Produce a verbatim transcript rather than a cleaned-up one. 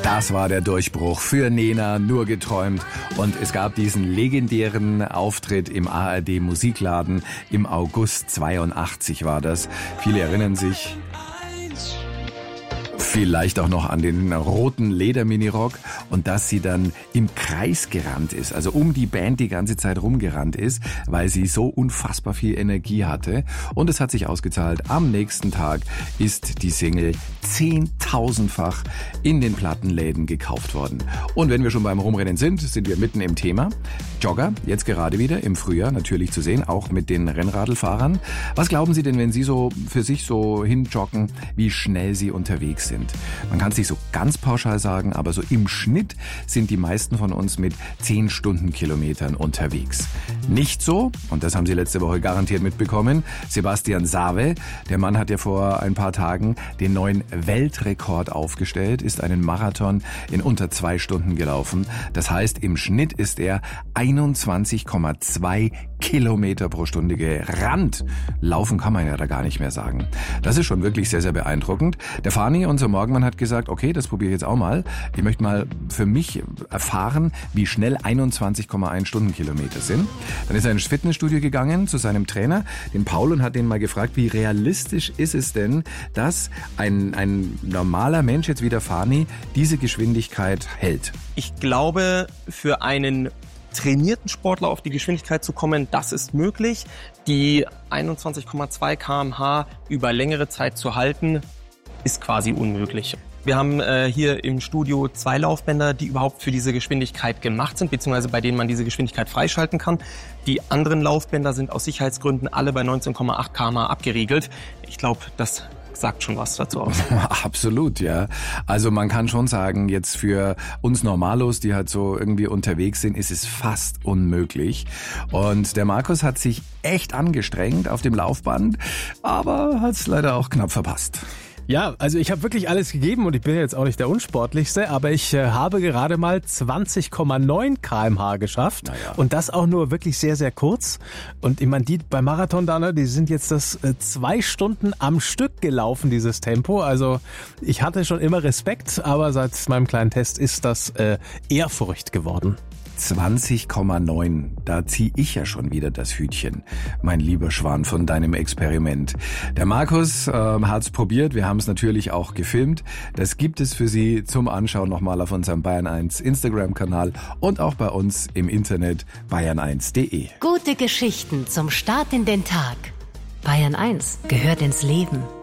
Das war der Durchbruch für Nena, nur geträumt. Und es gab diesen legendären Auftritt im A R D Musikladen im August zweiundachtzig war das. Viele erinnern sich vielleicht auch noch an den roten Leder-Minirock und dass sie dann im Kreis gerannt ist, also um die Band die ganze Zeit rumgerannt ist, weil sie so unfassbar viel Energie hatte. Und es hat sich ausgezahlt. Am nächsten Tag ist die Single zehntausendfach in den Plattenläden gekauft worden. Und wenn wir schon beim Rumrennen sind, sind wir mitten im Thema. Jogger, jetzt gerade wieder im Frühjahr natürlich zu sehen, auch mit den Rennradlfahrern. Was glauben Sie denn, wenn Sie so für sich so hinjoggen, wie schnell Sie unterwegs sind? Man kann es nicht so ganz pauschal sagen, aber so im Schnitt sind die meisten von uns mit zehn Stundenkilometern unterwegs. Nicht so, und das haben Sie letzte Woche garantiert mitbekommen, Sebastian Sawe, der Mann hat ja vor ein paar Tagen den neuen Weltrekord aufgestellt, ist einen Marathon in unter zwei Stunden gelaufen. Das heißt, im Schnitt ist er einundzwanzig Komma zwei Kilometer pro Stunde gerannt. Laufen kann man ja da gar nicht mehr sagen. Das ist schon wirklich sehr, sehr beeindruckend. Der Fani, unser Morgenmann, hat gesagt, okay, das probiere ich jetzt auch mal. Ich möchte mal für mich erfahren, wie schnell einundzwanzig Komma eins Stundenkilometer sind. Dann ist er ins Fitnessstudio gegangen zu seinem Trainer, den Paul, und hat den mal gefragt, wie realistisch ist es denn, dass ein, ein normaler Mensch jetzt wie der Fani diese Geschwindigkeit hält? Ich glaube, für einen trainierten Sportler auf die Geschwindigkeit zu kommen, das ist möglich. Die einundzwanzig Komma zwei Kilometer pro Stunde über längere Zeit zu halten, ist quasi unmöglich. Wir haben äh, hier im Studio zwei Laufbänder, die überhaupt für diese Geschwindigkeit gemacht sind, beziehungsweise bei denen man diese Geschwindigkeit freischalten kann. Die anderen Laufbänder sind aus Sicherheitsgründen alle bei neunzehn Komma acht Kilometer pro Stunde abgeriegelt. Ich glaube, das sagt schon was dazu aus. Absolut, ja. Also man kann schon sagen, jetzt für uns Normalos, die halt so irgendwie unterwegs sind, ist es fast unmöglich. Und der Markus hat sich echt angestrengt auf dem Laufband, aber hat es leider auch knapp verpasst. Ja, also ich habe wirklich alles gegeben und ich bin jetzt auch nicht der Unsportlichste, aber ich äh, habe gerade mal zwanzig Komma neun Kilometer pro Stunde geschafft. Naja. Und das auch nur wirklich sehr, sehr kurz. Und ich meine, die beim Marathon da, ne, die sind jetzt das äh, zwei Stunden am Stück gelaufen, dieses Tempo. Also ich hatte schon immer Respekt, aber seit meinem kleinen Test ist das äh, Ehrfurcht geworden. zwanzig Komma neun, da zieh ich ja schon wieder das Hütchen, mein lieber Schwan, von deinem Experiment. Der Markus äh, hat's probiert, wir haben es natürlich auch gefilmt. Das gibt es für Sie zum Anschauen nochmal auf unserem Bayern eins Instagram-Kanal und auch bei uns im Internet bayern eins punkt de. Gute Geschichten zum Start in den Tag. Bayern eins gehört ins Leben.